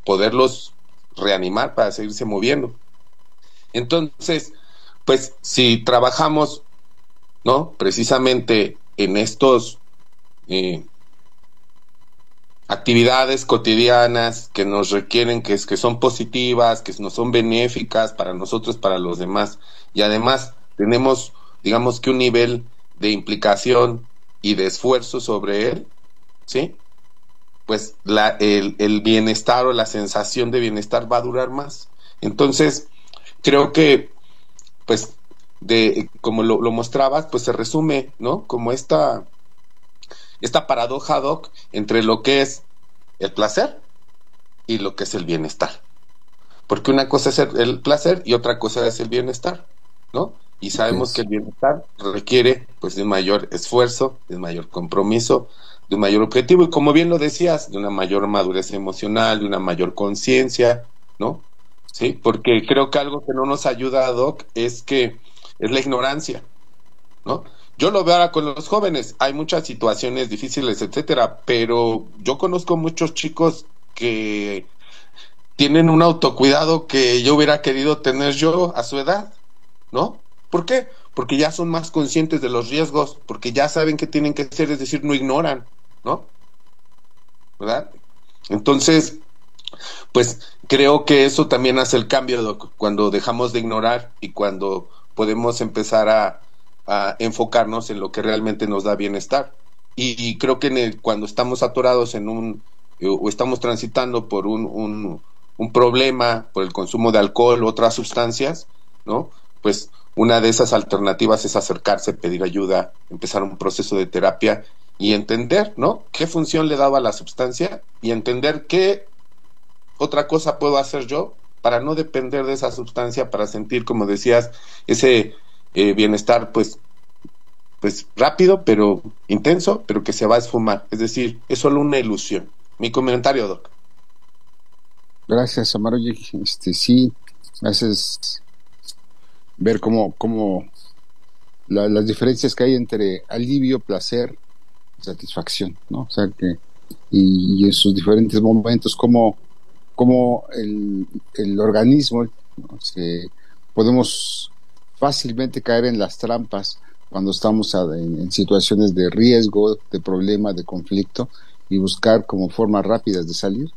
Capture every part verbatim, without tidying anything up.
poderlos reanimar para seguirse moviendo. Entonces, pues si trabajamos, ¿no?, precisamente en estos eh, actividades cotidianas que nos requieren, que, es, que son positivas, que nos son benéficas para nosotros, para los demás, y además tenemos, digamos que un nivel de implicación y de esfuerzo sobre él, ¿sí?, pues la, el, el bienestar o la sensación de bienestar va a durar más. Entonces, creo que, pues, de como lo, lo mostrabas, pues se resume, ¿no?, como esta, esta paradoja, Doc, entre lo que es el placer y lo que es el bienestar. Porque una cosa es el, el placer y otra cosa es el bienestar, ¿no? Y sabemos que el bienestar requiere, pues, de un mayor esfuerzo, de un mayor compromiso, de un mayor objetivo, y como bien lo decías, de una mayor madurez emocional, de una mayor conciencia, ¿no? Sí, porque creo que algo que no nos ayuda, Doc, es que es la ignorancia, ¿no? Yo lo veo ahora con los jóvenes, hay muchas situaciones difíciles, etcétera, pero yo conozco muchos chicos que tienen un autocuidado que yo hubiera querido tener yo a su edad, ¿no? ¿Por qué? Porque ya son más conscientes de los riesgos, porque ya saben qué tienen que hacer, es decir, no ignoran, ¿no? ¿Verdad? Entonces, pues creo que eso también hace el cambio, Doc, cuando dejamos de ignorar y cuando podemos empezar a, a enfocarnos en lo que realmente nos da bienestar. Y, y creo que en el, cuando estamos atorados en un, o estamos transitando por un, un, un problema, por el consumo de alcohol u otras sustancias, ¿no?, pues una de esas alternativas es acercarse, pedir ayuda, empezar un proceso de terapia y entender, ¿no?, qué función le daba la sustancia y entender qué otra cosa puedo hacer yo para no depender de esa sustancia, para sentir, como decías, ese eh, bienestar, pues, pues rápido, pero intenso, pero que se va a esfumar. Es decir, es solo una ilusión. Mi comentario, Doc. Gracias, Amaro. Este, sí, me haces ver cómo, cómo la, las diferencias que hay entre alivio, placer, satisfacción, ¿no? O sea que, y, y en sus diferentes momentos, cómo, cómo el, el organismo, ¿no?, se, podemos fácilmente caer en las trampas cuando estamos a, en, en situaciones de riesgo, de problema, de conflicto, y buscar como formas rápidas de salir.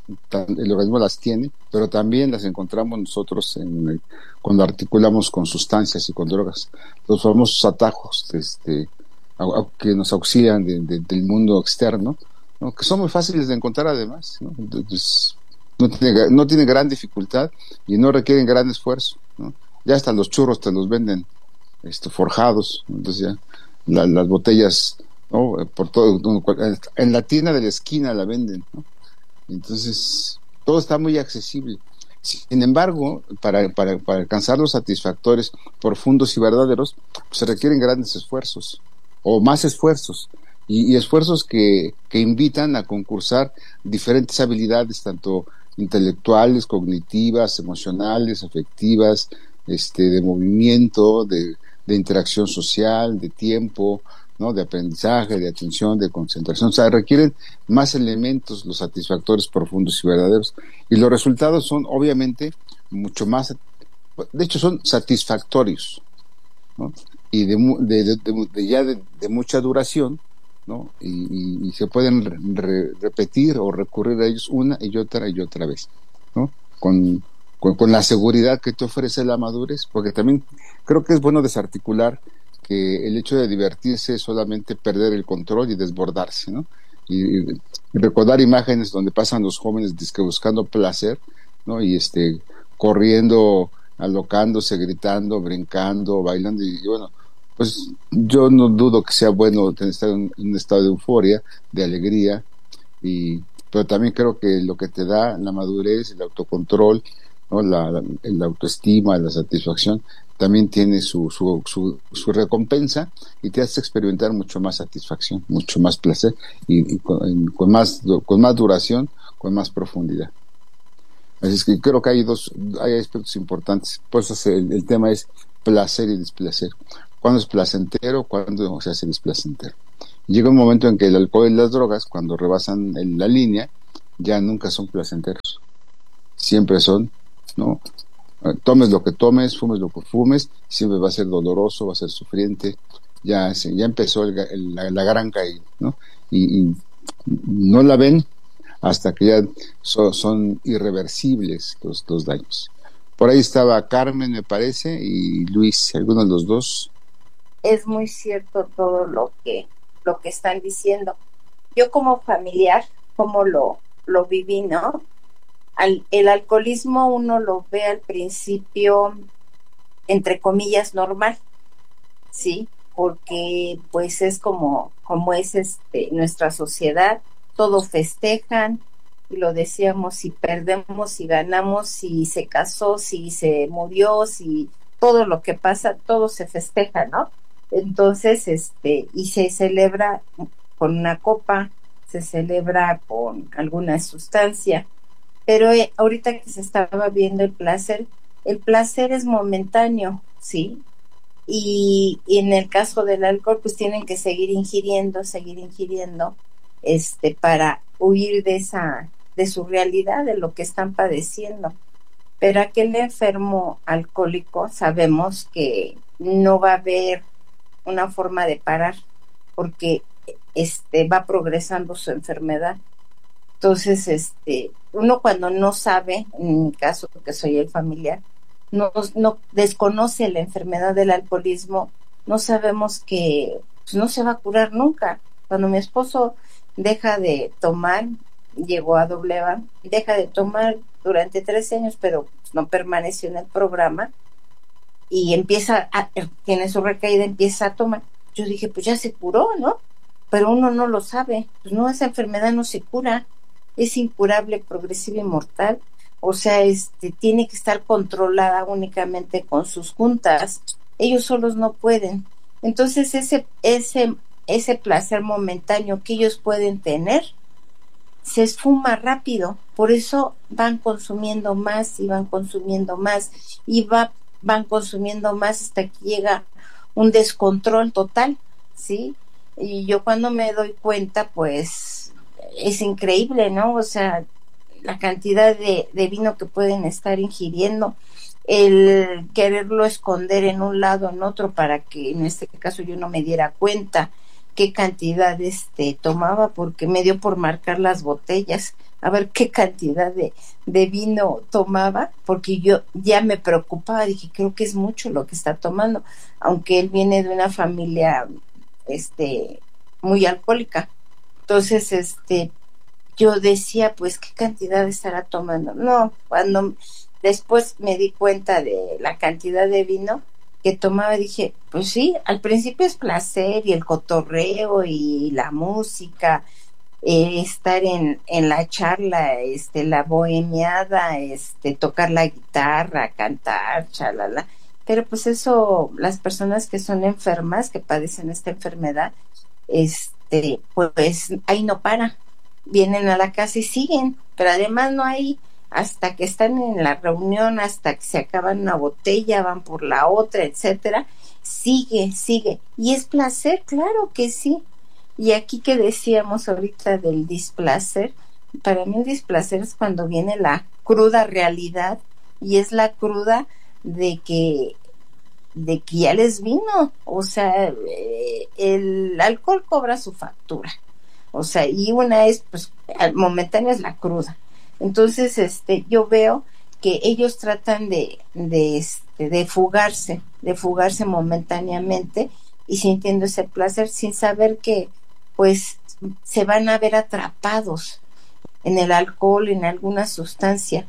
El organismo las tiene, pero también las encontramos nosotros en el, cuando articulamos con sustancias y con drogas, los famosos atajos este, a, a, que nos auxilian de, de, del mundo externo, ¿no?, que son muy fáciles de encontrar además, ¿no? Entonces, no tiene, no tiene gran dificultad y no requieren gran esfuerzo, ¿no? Ya hasta los churros te los venden este, forjados, entonces ya la, las botellas, ¿no?, por todo, en la tienda de la esquina la venden, ¿no? Entonces, todo está muy accesible. Sin embargo, para, para, para alcanzar los satisfactores profundos y verdaderos, pues se requieren grandes esfuerzos, o más esfuerzos, y, y esfuerzos que, que invitan a concursar diferentes habilidades, tanto intelectuales, cognitivas, emocionales, afectivas, este, de movimiento, de, de interacción social, de tiempo, ¿no?, de aprendizaje, de atención, de concentración. O sea, requieren más elementos los satisfactores profundos y verdaderos. Y los resultados son, obviamente, mucho más, de hecho, son satisfactorios, ¿no?, y de, de, de, de, de ya de, de mucha duración, ¿no?, y, y, y se pueden re, repetir o recurrir a ellos una y otra y otra vez, ¿no?, con, con, con la seguridad que te ofrece la madurez, porque también creo que es bueno desarticular que el hecho de divertirse es solamente perder el control y desbordarse, ¿no? Y, y recordar imágenes donde pasan los jóvenes disque buscando placer, ¿no?, y este corriendo, alocándose, gritando, brincando, bailando, y, y bueno, pues yo no dudo que sea bueno estar en un estado de euforia, de alegría, y pero también creo que lo que te da la madurez, el autocontrol, ¿no?, la, la, la autoestima, la satisfacción, también tiene su, su, su, su recompensa y te hace experimentar mucho más satisfacción, mucho más placer y, y con, con, más, con más duración, con más profundidad. Así es que creo que hay dos, hay aspectos importantes. Por eso el, el tema es placer y displacer. ¿Cuándo es placentero? ¿Cuándo se hace displacentero? Llega un momento en que el alcohol y las drogas, cuando rebasan en la línea, ya nunca son placenteros. siempre son, ¿no? Tomes lo que tomes, fumes lo que fumes, siempre va a ser doloroso, va a ser sufriente. Ya, ya empezó el, el, la, la gran caída, ¿no? Y, y no la ven hasta que ya so, son irreversibles los, los daños. Por ahí estaba Carmen, me parece, y Luis, alguno de los dos. Es muy cierto todo lo que, lo que están diciendo. Yo como familiar, como lo, lo viví, ¿no? Al, el alcoholismo uno lo ve al principio, entre comillas, normal, ¿sí? Porque pues es como, como es este nuestra sociedad, todo festejan, y lo decíamos, si perdemos, si ganamos, si se casó, si se murió, si todo lo que pasa, todo se festeja, ¿no? Entonces, este, y se celebra con una copa, se celebra con alguna sustancia, pero eh, ahorita que se estaba viendo el placer, el placer es momentáneo, ¿sí? Y, y en el caso del alcohol, pues tienen que seguir ingiriendo, seguir ingiriendo, este, para huir de esa, de su realidad, de lo que están padeciendo. Pero aquel enfermo alcohólico sabemos que no va a haber una forma de parar, porque este va progresando su enfermedad. Entonces, este, uno cuando no sabe, en mi caso, que soy el familiar, no, no desconoce la enfermedad del alcoholismo, no sabemos que pues, no se va a curar nunca. Cuando mi esposo deja de tomar, llegó a Dobleva, deja de tomar durante trece años, pero pues, no permaneció en el programa, y empieza, a, tiene su recaída, empieza a tomar. Yo dije, pues ya se curó, ¿no? Pero uno no lo sabe. Pues no, esa enfermedad no se cura, es incurable, progresiva y mortal. O sea, este, tiene que estar controlada únicamente con sus juntas. Ellos solos no pueden. Entonces, ese, ese, ese placer momentáneo que ellos pueden tener se esfuma rápido. Por eso van consumiendo más y van consumiendo más y va, van consumiendo más hasta que llega un descontrol total, ¿sí? Y yo cuando me doy cuenta, pues es increíble, ¿no? O sea, la cantidad de, de vino que pueden estar ingiriendo, el quererlo esconder en un lado, en otro, para que en este caso yo no me diera cuenta qué cantidad este tomaba, porque me dio por marcar las botellas, a ver qué cantidad de, de vino tomaba, porque yo ya me preocupaba, dije, creo que es mucho lo que está tomando, aunque él viene de una familia este muy alcohólica. Entonces, este, yo decía, pues, ¿qué cantidad estará tomando? No, cuando después me di cuenta de la cantidad de vino que tomaba, dije, pues sí, al principio es placer y el cotorreo y la música, eh, estar en, en la charla, este, la bohemiada, este, tocar la guitarra, cantar, chalala. Pero pues eso, las personas que son enfermas, que padecen esta enfermedad, este, pues ahí no para, vienen a la casa y siguen, pero además no hay, hasta que están en la reunión, hasta que se acaban una botella, van por la otra, etcétera, sigue, sigue, y es placer, claro que sí. Y aquí que decíamos ahorita del displacer, para mí el displacer es cuando viene la cruda realidad, y es la cruda de que de que ya les vino, o sea, eh, el alcohol cobra su factura, o sea, y una es, pues, momentánea es la cruda. Entonces, este, yo veo que ellos tratan de, de, este, de fugarse, de fugarse momentáneamente y sintiendo ese placer sin saber que, pues, se van a ver atrapados en el alcohol, en alguna sustancia.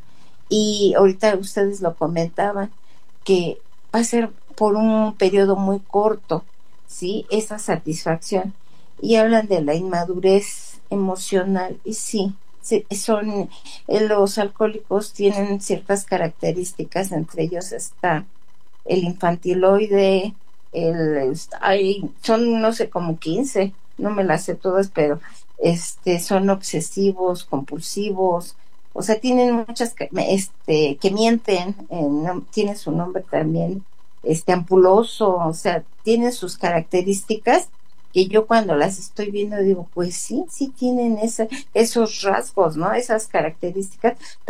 Y ahorita ustedes lo comentaban, que va a ser por un periodo muy corto, ¿sí? Esa satisfacción. Y hablan de la inmadurez emocional, y sí, sí son, eh, los alcohólicos tienen ciertas características, entre ellos está el infantiloide, el, hay, son no sé, como quince, no me las sé todas, pero este, son obsesivos, compulsivos, o sea, tienen muchas, este, que mienten, eh, no, tiene su nombre también, este, ampuloso, o sea, tienen sus características que yo cuando las estoy viendo digo, pues sí, sí tienen esa, esos rasgos, ¿no? Esas características,